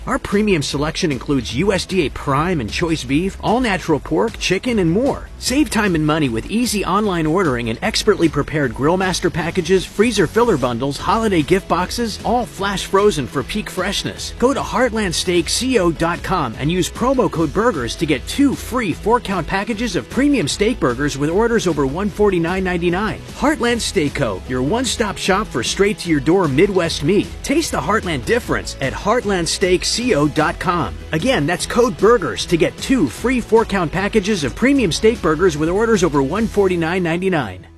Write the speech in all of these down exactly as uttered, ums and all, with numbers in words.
Our premium selection includes U S D A Prime and Choice Beef, all-natural pork, chicken, and more. Save time and money with easy online ordering and expertly prepared Grillmaster packages, freezer filler bundles, holiday gift boxes, all flash frozen for peak freshness. Go to heartland steak co dot com and use promo code BURGERS to get two free four-count packages of premium steak burgers with orders over one hundred forty-nine ninety-nine. Heartland Steak Co., your one-stop shop for straight-to-your-door Midwest meat. Taste the Heartland difference at heartland steak co dot com. Again, that's code BURGERS to get two free four-count packages of premium steak burgers with orders over one hundred forty-nine ninety-nine.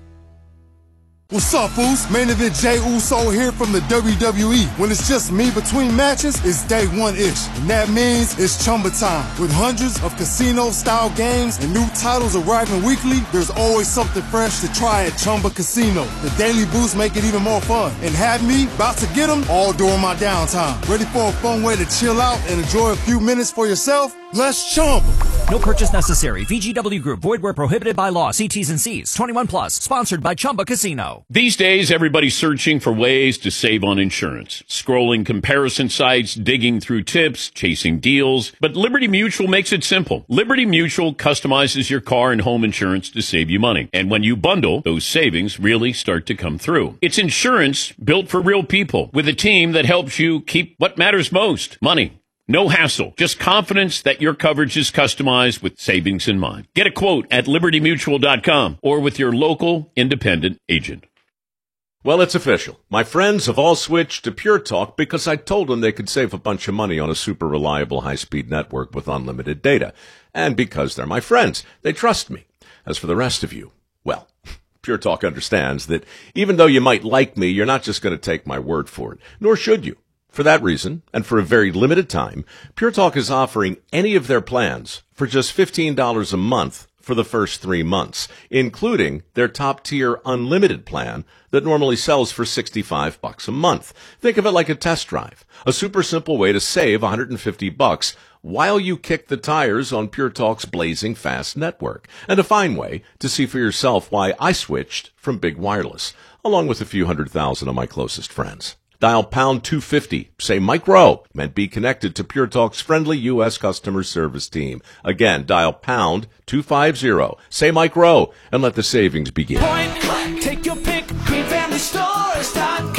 What's up, fools? Main event Jey Uso here from the W W E. When it's just me between matches, it's day one-ish. And that means it's Chumba time. With hundreds of casino-style games and new titles arriving weekly, there's always something fresh to try at Chumba Casino. The daily boosts make it even more fun. And have me about to get them all during my downtime. Ready for a fun way to chill out and enjoy a few minutes for yourself? Let's Chumba. No purchase necessary. V G W Group. Void where prohibited by law. See T's and C's. twenty-one plus. Sponsored by Chumba Casino. These days, everybody's searching for ways to save on insurance. Scrolling comparison sites, digging through tips, chasing deals. But Liberty Mutual makes it simple. Liberty Mutual customizes your car and home insurance to save you money. And when you bundle, those savings really start to come through. It's insurance built for real people with a team that helps you keep what matters most, money. No hassle, just confidence that your coverage is customized with savings in mind. Get a quote at liberty mutual dot com or with your local independent agent. Well, it's official. My friends have all switched to Pure Talk because I told them they could save a bunch of money on a super reliable high-speed network with unlimited data. And because they're my friends, they trust me. As for the rest of you, well, Pure Talk understands that even though you might like me, you're not just going to take my word for it, nor should you. For that reason, and for a very limited time, Pure Talk is offering any of their plans for just fifteen dollars a month for the first three months, including their top-tier unlimited plan that normally sells for sixty-five bucks a month. Think of it like a test drive, a super simple way to save one hundred fifty bucks while you kick the tires on Pure Talk's blazing fast network, and a fine way to see for yourself why I switched from Big Wireless, along with a few hundred thousand of my closest friends. Dial pound two fifty, say Mike Rowe, and be connected to Pure Talk's friendly U S customer service team. Again, dial pound two fifty, say Mike Rowe, and let the savings begin. Point blank, take your pick, green family stores dot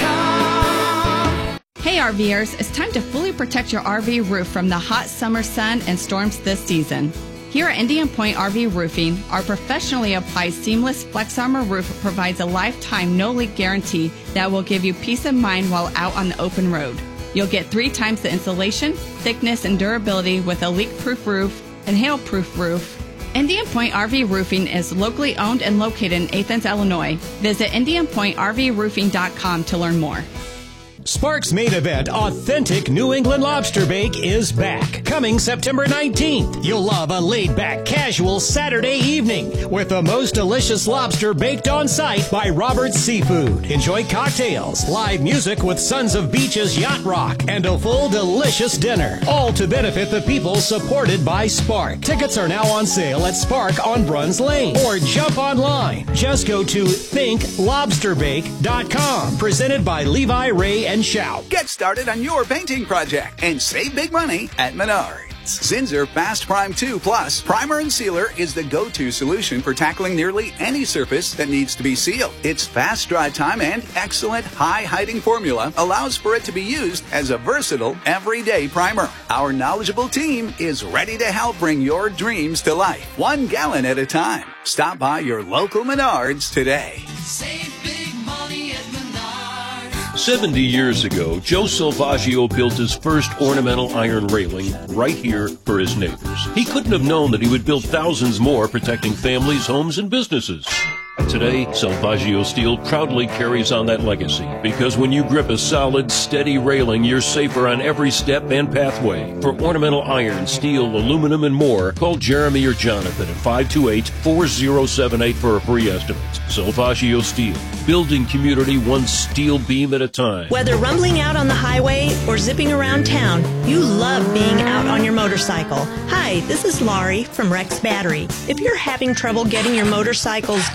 com. Hey RVers, it's time to fully protect your R V roof from the hot summer sun and storms this season. Here at Indian Point R V Roofing, our professionally applied seamless Flex Armor roof provides a lifetime no-leak guarantee that will give you peace of mind while out on the open road. You'll get three times the insulation, thickness, and durability with a leak-proof roof and hail-proof roof. Indian Point R V Roofing is locally owned and located in Athens, Illinois. Visit indian point r v roofing dot com to learn more. Sparks' main event, Authentic New England Lobster Bake, is back. Coming September nineteenth. You'll love a laid-back, casual Saturday evening with the most delicious lobster baked on site by Robert's Seafood. Enjoy cocktails, live music with Sons of Beach's Yacht Rock, and a full delicious dinner. All to benefit the people supported by Spark. Tickets are now on sale at Spark on Bruns Lane. Or jump online. Just go to think lobster bake dot com. Presented by Levi, Ray, and Shout. Get started on your painting project and save big money at Menards. Zinsser Fast Prime two Plus Primer and Sealer is the go-to solution for tackling nearly any surface that needs to be sealed. Its fast dry time and excellent high-hiding formula allows for it to be used as a versatile, everyday primer. Our knowledgeable team is ready to help bring your dreams to life, one gallon at a time. Stop by your local Menards today. Save big money at Menards. seventy years ago, Joe Salvaggio built his first ornamental iron railing right here for his neighbors. He couldn't have known that he would build thousands more protecting families, homes, and businesses. Today, Salvaggio Steel proudly carries on that legacy because when you grip a solid, steady railing, you're safer on every step and pathway. For ornamental iron, steel, aluminum, and more, call Jeremy or Jonathan at five two eight, four zero seven eight for a free estimate. Salvaggio Steel, building community one steel beam at a time. Whether rumbling out on the highway or zipping around town, you love being out on your motorcycle. Hi, this is Laurie from Rex Battery. If you're having trouble getting your motorcycle's motor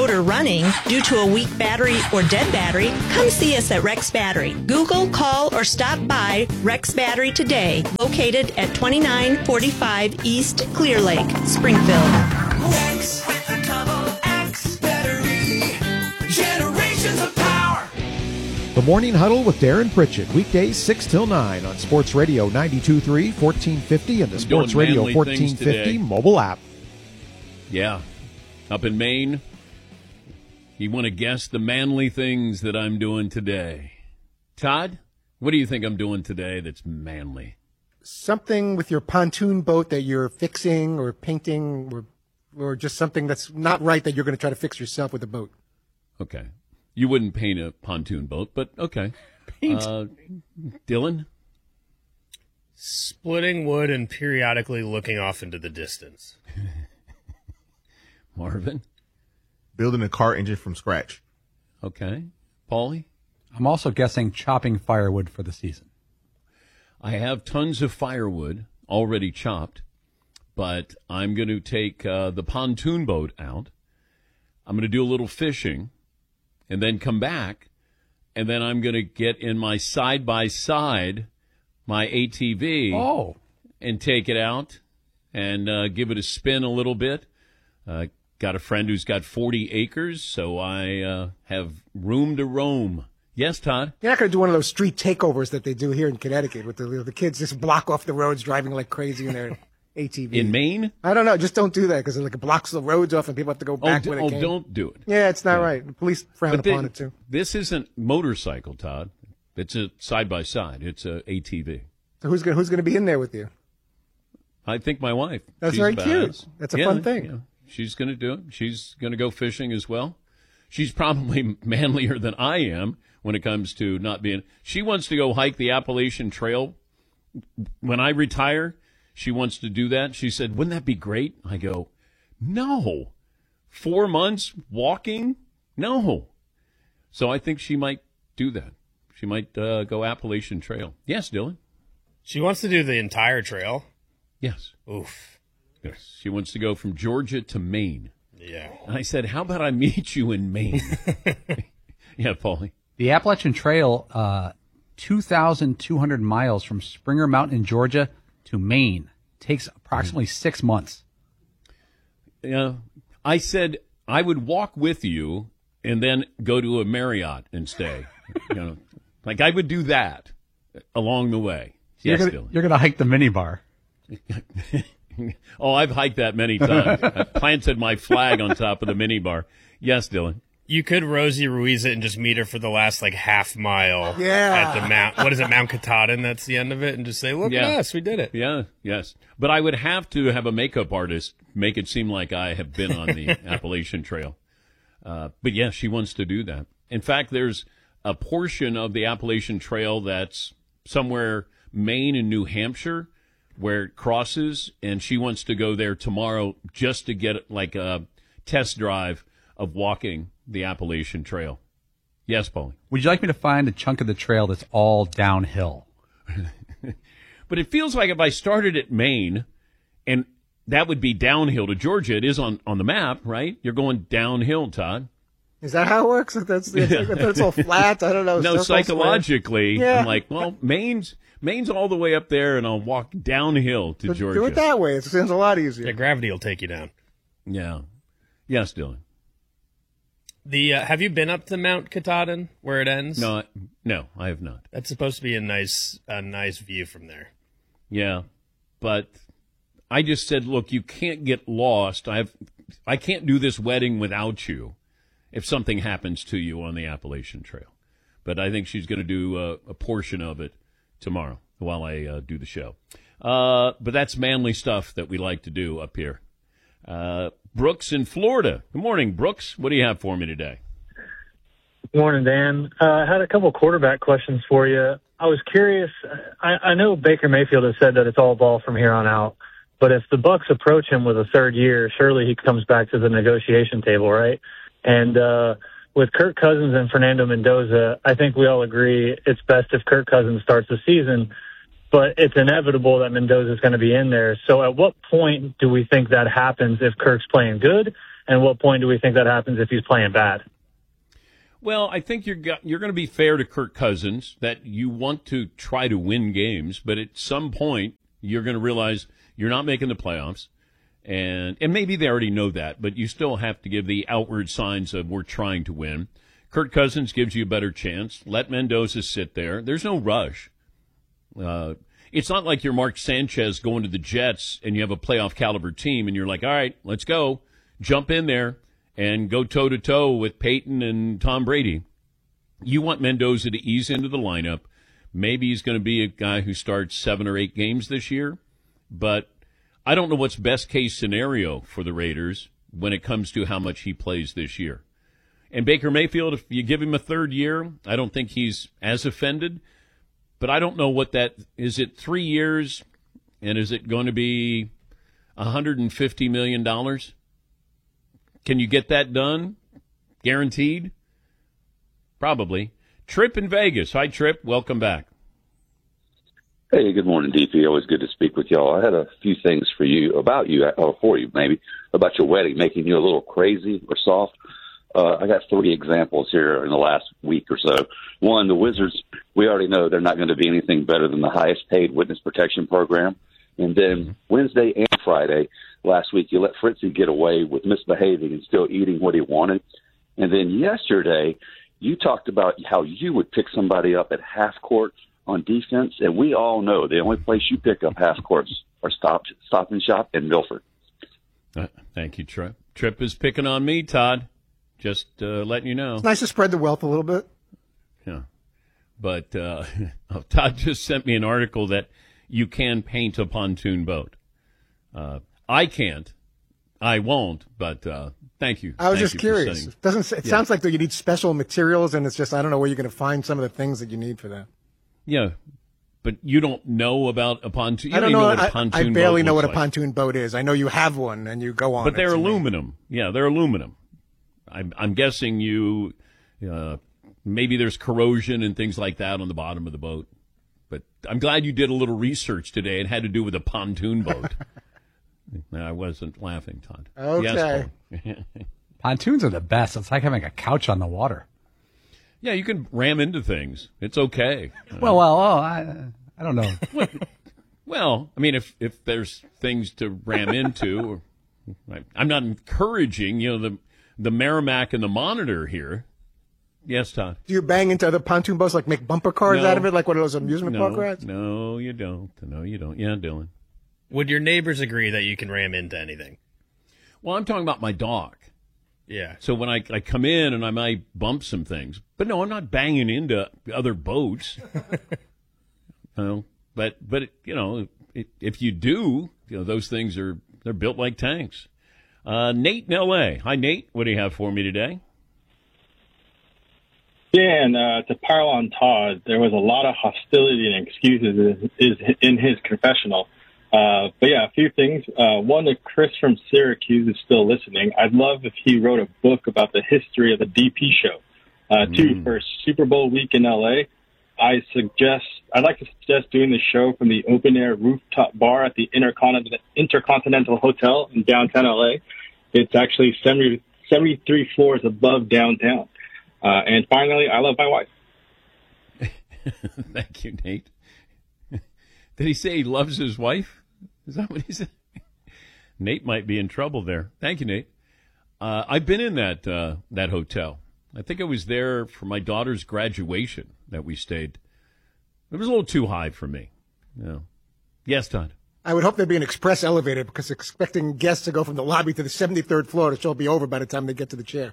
motor running due to a weak battery or dead battery, come see us at Rex Battery. Google, call, or stop by Rex Battery today, located at twenty-nine forty-five East Clear Lake, Springfield. Rex with a double X battery. Generations of power. The Morning Huddle with Darren Pritchett, weekdays six till nine on Sports Radio ninety-two point three, fourteen fifty, and the Sports Radio fourteen fifty mobile app. Yeah. Up in Maine, you want to guess the manly things that I'm doing today. Todd, what do you think I'm doing today that's manly? Something with your pontoon boat that you're fixing or painting or, or just something that's not right that you're going to try to fix yourself with the boat. Okay. You wouldn't paint a pontoon boat, but okay. Paint. Uh, Dylan? Splitting wood and periodically looking off into the distance. Marvin? Building a car engine from scratch. Okay. Paulie? I'm also guessing chopping firewood for the season. I have tons of firewood already chopped, but I'm going to take uh, the pontoon boat out. I'm going to do a little fishing and then come back, and then I'm going to get in my side-by-side, my A T V, oh. and take it out and uh, give it a spin a little bit. Uh, got a friend who's got forty acres, so I uh, have room to roam. Yes, Todd? You're not going to do one of those street takeovers that they do here in Connecticut with the, the kids just block off the roads driving like crazy in their A T V. In Maine? I don't know. Just don't do that because it like blocks the roads off and people have to go back oh, when d- it came. Oh, don't do it. Yeah, it's not yeah. right. The police frown but upon they, it, too. This isn't motorcycle, Todd. It's a side-by-side. It's a A T V. So who's going who's going to be in there with you? I think my wife. That's She's very badass. cute. That's a yeah, fun thing. Yeah. She's going to do it. She's going to go fishing as well. She's probably manlier than I am when it comes to not being. She wants to go hike the Appalachian Trail. When I retire, she wants to do that. She said, wouldn't that be great? I go, no. Four months walking? No. So I think she might do that. She might uh, go Appalachian Trail. Yes, Dylan? She wants to do the entire trail? Yes. Oof. Yes. She wants to go from Georgia to Maine. Yeah. And I said, how about I meet you in Maine? Yeah, Paulie. The Appalachian Trail, uh, two thousand two hundred miles from Springer Mountain in Georgia to Maine. Takes approximately six months. Yeah. I said I would walk with you and then go to a Marriott and stay. You know, like I would do that along the way. You're Yes, gonna, Dylan. you're going to hike the minibar. Oh, I've hiked that many times. I planted my flag on top of the minibar. Yes, Dylan. You could Rosie Ruiz it and just meet her for the last like half mile Yeah. at the Mount. What is it, Mount Katahdin? That's the end of it, and just say, "Look Yeah. at us, we did it." Yeah, yes. But I would have to have a makeup artist make it seem like I have been on the Appalachian Trail. Uh, but yes, she wants to do that. In fact, there's a portion of the Appalachian Trail that's somewhere Maine and New Hampshire where it crosses, and she wants to go there tomorrow just to get like a test drive of walking the Appalachian Trail. Yes, Paulie. Would you like me to find a chunk of the trail that's all downhill? But it feels like if I started at Maine, and that would be downhill to Georgia. It is on, on the map, right? You're going downhill, Todd. Is that how it works? If that's, if it's all flat, I don't know. No, Stuff all psychologically, square. Yeah. I'm like, well, Maine's Maine's all the way up there, and I'll walk downhill to But Georgia. do it that way. It sounds a lot easier. Yeah, gravity will take you down. Yeah. Yes, Dylan. The uh, have you been up to Mount Katahdin where it ends? No, no, I have not. That's supposed to be a nice a nice view from there. Yeah, but I just said, look, you can't get lost. I've I can't do this wedding without you if something happens to you on the Appalachian Trail. But I think she's going to do a, a portion of it tomorrow while I uh, do the show. Uh, but that's manly stuff that we like to do up here. Uh, Brooks in Florida. Good morning, Brooks. What do you have for me today? Morning, Dan. Uh, I had a couple quarterback questions for you. I was curious. I, I know Baker Mayfield has said that it's all ball from here on out, but if the Bucs approach him with a third year, surely he comes back to the negotiation table, right? And uh, with Kirk Cousins and Fernando Mendoza, I think we all agree it's best if Kirk Cousins starts the season, but it's inevitable that Mendoza is going to be in there. So at what point do we think that happens if Kirk's playing good? And what point do we think that happens if he's playing bad? Well, I think you're go- you're going to be fair to Kirk Cousins that you want to try to win games, but at some point you're going to realize you're not making the playoffs, and and maybe they already know that, but you still have to give the outward signs of we're trying to win. Kirk Cousins gives you a better chance. Let Mendoza sit there. There's no rush. Uh, it's not like you're Mark Sanchez going to the Jets and you have a playoff caliber team and you're like, all right, let's go. Jump in there and go toe-to-toe with Peyton and Tom Brady. You want Mendoza to ease into the lineup. Maybe he's going to be a guy who starts seven or eight games this year, but I don't know what's best-case scenario for the Raiders when it comes to how much he plays this year. And Baker Mayfield, if you give him a third year, I don't think he's as offended, but I don't know what that – is it three years, and is it going to be one hundred fifty million dollars? Can you get that done? Guaranteed? Probably. Trip in Vegas. Hi, Trip. Welcome back. Hey, good morning, D P. Always good to speak with y'all. I had a few things for you, about you, or for you maybe, about your wedding, making you a little crazy or soft. Uh, I got three examples here in the last week or so. One, the Wizards, we already know they're not going to be anything better than the highest paid witness protection program. And then Wednesday and Friday last week, you let Fritzy get away with misbehaving and still eating what he wanted. And then yesterday, you talked about how you would pick somebody up at half court on defense. And we all know the only place you pick up half courts are Stop, stop and Shop in Milford. Uh, thank you, Trip. Trip is picking on me, Todd. Just uh, letting you know. It's nice to spread the wealth a little bit. Yeah. But uh, Todd just sent me an article that you can paint a pontoon boat. Uh, I can't. I won't, but uh, thank you. I was Thank just curious. It doesn't it yeah. sounds like you need special materials, and it's just I don't know where you're going to find some of the things that you need for that. Yeah, but you don't know about a pontoon. You I don't, don't know. even know what a I, pontoon I barely boat know what looks a like. pontoon boat is. I know you have one, and you go on. But they're it to me. aluminum. Yeah, they're aluminum. I'm, I'm guessing you, uh, maybe there's corrosion and things like that on the bottom of the boat. But I'm glad you did a little research today. It had to do with a pontoon boat. No, I wasn't laughing, Todd. Okay. Yes, Pontoons are the best. It's like having a couch on the water. yeah, you can ram into things. It's okay. Well, well, oh, I, I don't know. Well, I mean, if if there's things to ram into, or, I, I'm not encouraging, you know, the the Merrimack and the Monitor here. Yes, Todd. Do you bang into other pontoon boats, like make bumper cars No. out of it, like one of those amusement No, park rides? no, you don't. No, you don't. Yeah, Dylan. Would your neighbors agree that you can ram into anything? Well, I'm talking about my dock. Yeah. So when I, I come in and I might bump some things, but no, I'm not banging into other boats. No, but but it, you know, it, if you do, you know, those things are they're built like tanks. Uh, Nate in L A. Hi, Nate. What do you have for me today? Dan, uh, to pile on Todd, there was a lot of hostility and excuses is in his confessional. Uh, but yeah, a few things. Uh, one, if Chris from Syracuse is still listening, I'd love if he wrote a book about the history of the D P show. Uh, mm. Two, for Super Bowl week in L A, I suggest, I'd like to suggest doing the show from the open air rooftop bar at the Intercontinental, Intercontinental Hotel in downtown L A. It's actually seventy, seventy-three floors above downtown. Uh, and finally, I love my wife. Thank you, Nate. Did he say he loves his wife? Is that what he said? Nate might be in trouble there. Thank you, Nate. Uh, I've been in that uh, that hotel. I think I was there for my daughter's graduation that we stayed. It was a little too high for me. Yeah. Yes, Todd. I would hope there'd be an express elevator because expecting guests to go from the lobby to the seventy-third floor, it shall be over by the time they get to the chair.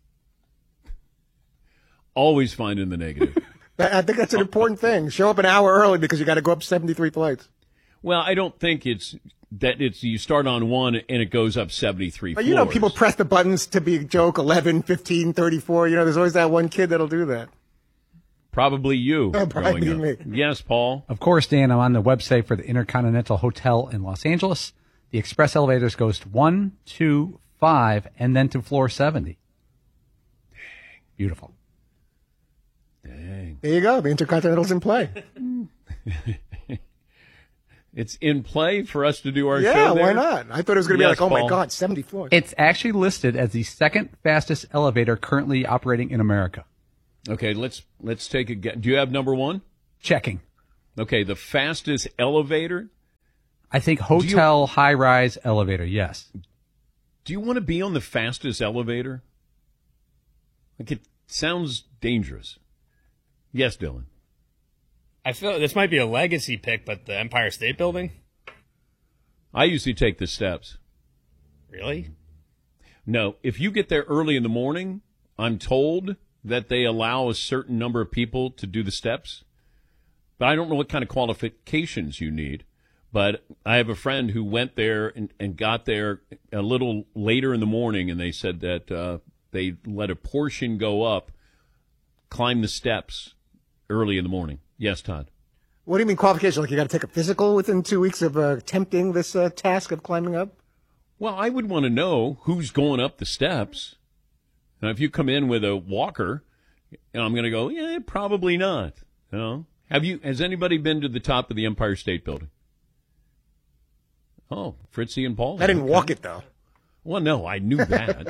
Always finding the negative. I think that's an important thing. Show up an hour early because you got to go up seventy-three flights. Well, I don't think it's that it's you start on one and it goes up seventy-three But floors. you know, people press the buttons to be a joke, eleven, fifteen, thirty-four. You know, there's always that one kid that'll do that. Probably you. Oh, probably growing up. me. Yes, Paul. Of course, Dan, I'm on the website for the Intercontinental Hotel in Los Angeles. The express elevators goes to one, two, five, and then to floor seventy. Beautiful. Dang. There you go. The Intercontinental's in play. It's in play for us to do our yeah, show there? why not? I thought it was going to Yes, be like, oh, Paul. my God, seventy floors. It's actually listed as the second fastest elevator currently operating in America. Okay, let's let's take a guess. Do you have number one? Checking. Okay, the fastest elevator? I think hotel high-rise elevator, yes. Do you want to be on the fastest elevator? Like, it sounds dangerous. Yes, Dylan. I feel this might be a legacy pick, but the Empire State Building? I usually take the steps. Really? No, if you get there early in the morning, I'm told that they allow a certain number of people to do the steps. But I don't know what kind of qualifications you need. But I have a friend who went there and, and got there a little later in the morning, and they said that uh, they let a portion go up, climb the steps early in the morning. Yes, Todd. What do you mean qualification? Like you got to take a physical within two weeks of uh, attempting this uh, task of climbing up? Well, I would want to know who's going up the steps. Now, if you come in with a walker, you know, I'm going to go, yeah, probably not. You know? Have you? Has anybody been to the top of the Empire State Building? Oh, Fritzy and Paul. I didn't okay. walk it, though. Well, no, I knew that.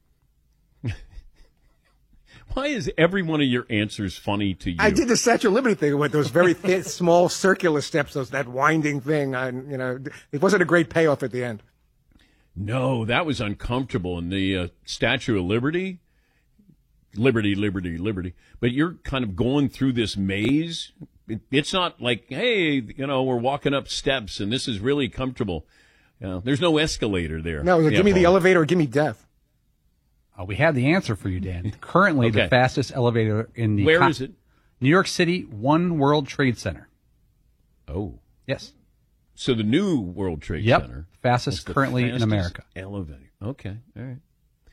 Why is every one of your answers funny to you? I did the Statue of Liberty thing with those very thin, small circular steps, those that winding thing. I, you know, it wasn't a great payoff at the end. No, that was uncomfortable. And the uh, Statue of Liberty, Liberty, Liberty, Liberty. But you're kind of going through this maze. It, it's not like, hey, you know, we're walking up steps and this is really comfortable. You know, there's no escalator there. No, it was like, yeah, give me Paul. the elevator or give me death. Uh, we have the answer for you, Dan. Currently, Okay. the fastest elevator in the Where con- is it? New York City, One World Trade Center. Oh. Yes. So the new World Trade Yep. Center. Fastest That's the currently in fastest America. Elevator. Okay. All right.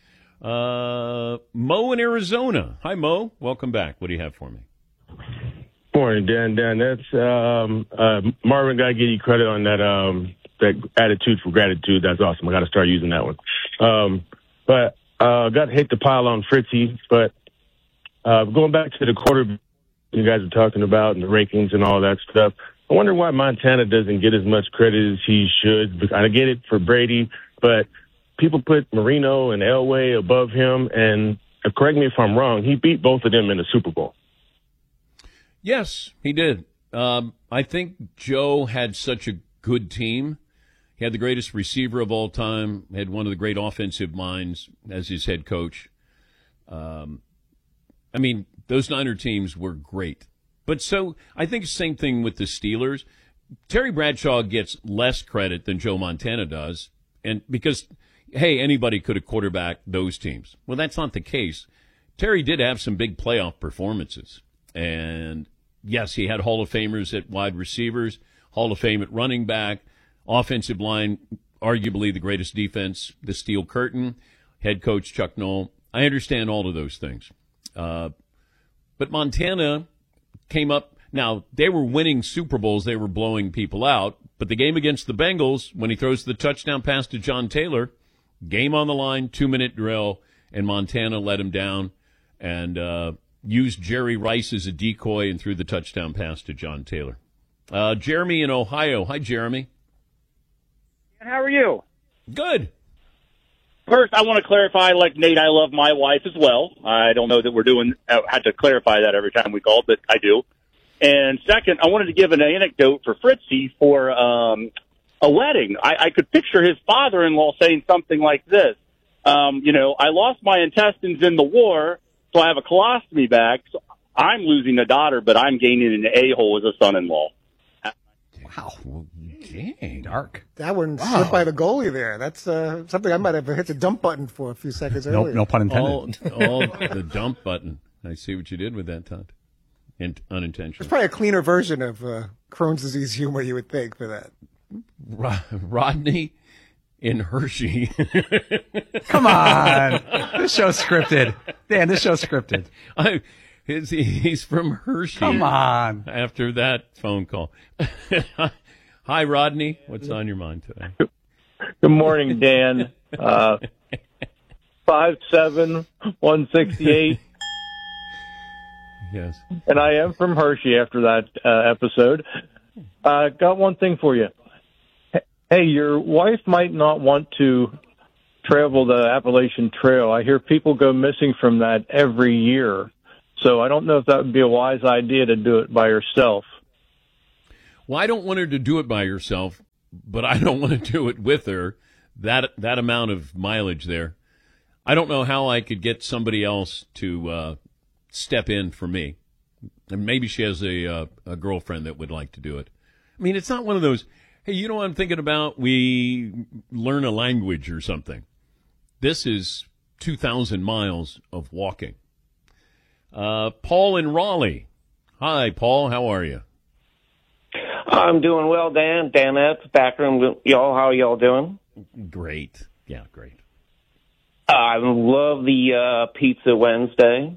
Uh, Mo in Arizona. Hi, Mo. Welcome back. What do you have for me? Morning, Dan. Dan, that's um, uh, Marvin. Got to give you credit on that. Um, that attitude for gratitude. That's awesome. I got to start using that one. Um, but uh, got to hate the pile on Fritzy. But uh, going back to the quarter you guys are talking about and the rankings and all that stuff, I wonder why Montana doesn't get as much credit as he should. I get it for Brady, but people put Marino and Elway above him. And uh, correct me if I'm wrong, he beat both of them in the Super Bowl. Yes, he did. Um, I think Joe had such a good team. He had the greatest receiver of all time, had one of the great offensive minds as his head coach. Um, I mean, those Niner teams were great. But so I think same thing with the Steelers. Terry Bradshaw gets less credit than Joe Montana does, and because, hey, anybody could have quarterbacked those teams. Well, that's not the case. Terry did have some big playoff performances. And, yes, he had Hall of Famers at wide receivers, Hall of Fame at running back, offensive line, arguably the greatest defense, the Steel Curtain, head coach Chuck Noll. I understand all of those things. Uh, but Montana came up. Now, they were winning Super Bowls. They were blowing people out. But the game against the Bengals, when he throws the touchdown pass to John Taylor, game on the line, two-minute drill, and Montana let him down. And uh, used Jerry Rice as a decoy and threw the touchdown pass to John Taylor. Uh, Jeremy in Ohio. Hi, Jeremy. How are you? Good. First, I want to clarify, like Nate, I love my wife as well. I don't know that we're doing, I had to clarify that every time we called, but I do. And second, I wanted to give an anecdote for Fritzy for um, a wedding. I, I could picture his father-in-law saying something like this. Um, you know, I lost my intestines in the war, so I have a colostomy bag. So I'm losing a daughter, but I'm gaining an a-hole as a son-in-law. Wow. Dang. Dark. That one Wow. slipped by the goalie there. That's uh, something I might have hit the dump button for a few seconds No, earlier. no pun intended. All, all the dump button. I see what you did with that, Todd. In, unintentional. There's probably a cleaner version of uh, Crohn's disease humor, you would think, for that. Rod- Rodney in Hershey. Come on. This show's scripted. Dan, this show's scripted. I, his, he's from Hershey. Come on. After that phone call. Hi, Rodney. What's on your mind today? Good morning, Dan. Uh, five seven, one sixty-eight. Yes. And I am from Hershey after that uh, episode. Uh, got one thing for you. Hey, your wife might not want to travel the Appalachian Trail. I hear people go missing from that every year. So I don't know if that would be a wise idea to do it by herself. Well, I don't want her to do it by herself, but I don't want to do it with her. That that amount of mileage there. I don't know how I could get somebody else to uh, step in for me. And maybe she has a uh, a girlfriend that would like to do it. I mean, it's not one of those, hey, you know what I'm thinking about? We learn a language or something. This is two thousand miles of walking. Uh, Paul in Raleigh. Hi, Paul. How are you? I'm doing well, Dan. Danette, backroom, y'all. How y'all doing? Great. Yeah, great. I love the uh, Pizza Wednesday.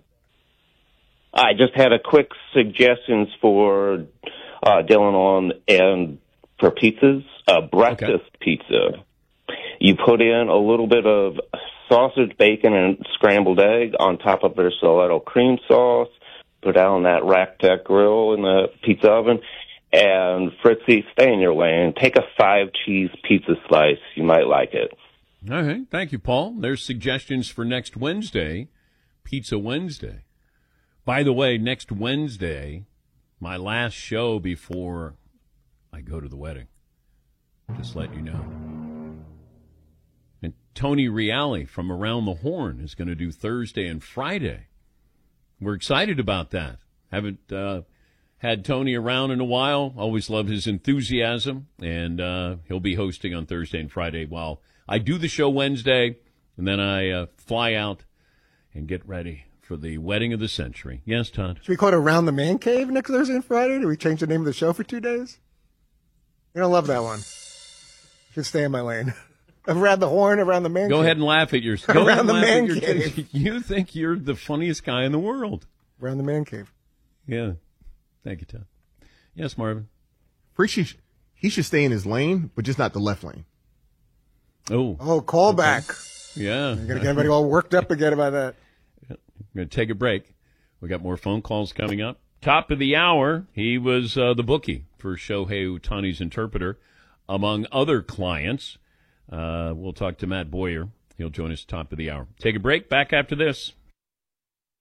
I just had a quick suggestions for uh, Dylan on and for pizzas. A breakfast okay. pizza. You put in a little bit of sausage, bacon, and scrambled egg on top of their Soletto cream sauce. Put it on that Rack Tech grill in the pizza oven. And Fritzy, stay in your lane. Take a five-cheese pizza slice. You might like it. All right. Thank you, Paul. There's suggestions for next Wednesday, Pizza Wednesday. By the way, next Wednesday, my last show before I go to the wedding. Just let you know. And Tony Reale from Around the Horn is going to do Thursday and Friday. We're excited about that. Haven't uh, had Tony around in a while. Always love his enthusiasm. And uh, he'll be hosting on Thursday and Friday while I do the show Wednesday. And then I uh, fly out and get ready for the wedding of the century. Yes, Todd? Should we call it Around the Man Cave next Thursday and Friday? Do we change the name of the show for two days? I don't love that one. Should stay in my lane. Around the Horn, Around the Man Go Cave. ahead and laugh at yourself. Go Around the Man your Cave. kids. You think you're the funniest guy in the world. Around the Man Cave. Yeah. Thank you, Todd. Yes, Marvin? Appreciate he should stay in his lane, but just not the left lane. Oh. Oh, callback. Okay. Yeah. You're going to get everybody all worked up again about that. We're going to take a break. We got more phone calls coming up. Top of the hour, he was uh, the bookie for Shohei Ohtani's interpreter, among other clients. Uh, we'll talk to Matt Boyer. He'll join us top of the hour. Take a break. Back after this.